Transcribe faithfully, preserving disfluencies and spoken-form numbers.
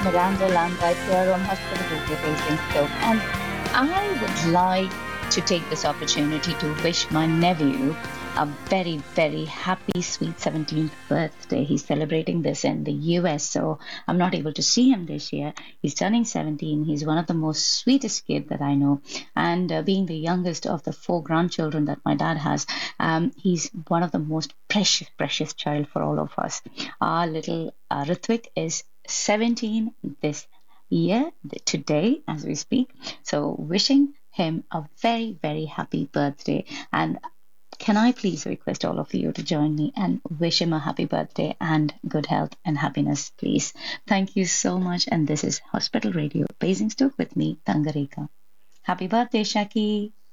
Miranda Lambright here on Hospital Radio Basingstoke, and I would like to take this opportunity to wish my nephew a very, very happy, sweet seventeenth birthday. He's celebrating this in the U S, so I'm not able to see him this year. He's turning seventeen. He's one of the most sweetest kids that I know. And uh, being the youngest of the four grandchildren that my dad has, um, he's one of the most precious, precious child for all of us. Our little uh, Ritvik is seventeen this year, today, as we speak. So wishing him a very, very happy birthday. And can I please request all of you to join me and wish him a happy birthday and good health and happiness, please. Thank you so much. And this is Hospital Radio Basingstoke with me, Tangarika. Happy birthday, Shaki.